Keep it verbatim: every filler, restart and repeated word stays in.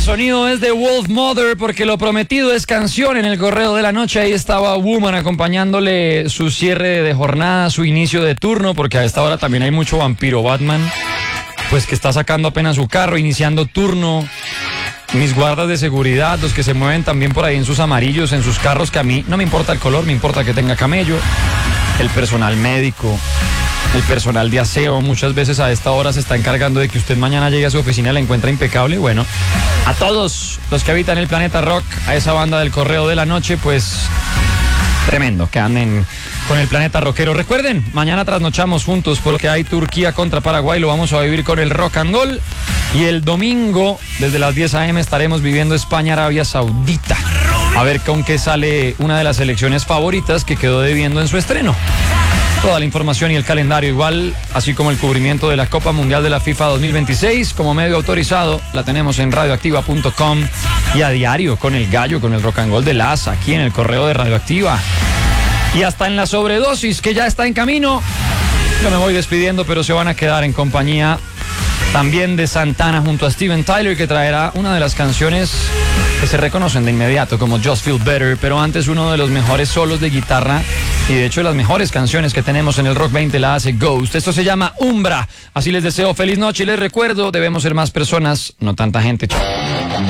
sonido es de Wolf Mother, porque lo prometido es canción. En el correo de la noche ahí estaba Woman acompañándole su cierre de jornada, su inicio de turno, porque a esta hora también hay mucho vampiro Batman, pues que está sacando apenas su carro, iniciando turno. Mis guardas de seguridad, los que se mueven también por ahí en sus amarillos, en sus carros, que a mí no me importa el color, me importa que tenga camello. El personal médico, el personal de aseo, muchas veces a esta hora se está encargando de que usted mañana llegue a su oficina y la encuentre impecable. Bueno, a todos los que habitan el planeta rock, a esa banda del correo de la noche, pues tremendo que anden con el planeta rockero. Recuerden, mañana trasnochamos juntos porque hay Turquía contra Paraguay, lo vamos a vivir con el rock and roll. Y el domingo, desde las diez a eme, estaremos viviendo España-Arabia Saudita. A ver con qué sale una de las selecciones favoritas que quedó debiendo en su estreno. Toda la información y el calendario igual, así como el cubrimiento de la Copa Mundial de la FIFA dos mil veintiséis como medio autorizado, la tenemos en radioactiva punto com y a diario con el gallo, con el rock and roll de Laza, aquí en el correo de Radioactiva. Y hasta en la sobredosis, que ya está en camino. Yo me voy despidiendo, pero se van a quedar en compañía también de Santana junto a Steven Tyler, que traerá una de las canciones que se reconocen de inmediato como Just Feel Better, pero antes uno de los mejores solos de guitarra y de hecho las mejores canciones que tenemos en el Rock veinte la hace Ghost. Esto se llama Umbra. Así les deseo feliz noche y les recuerdo, debemos ser más personas, no tanta gente. Chao.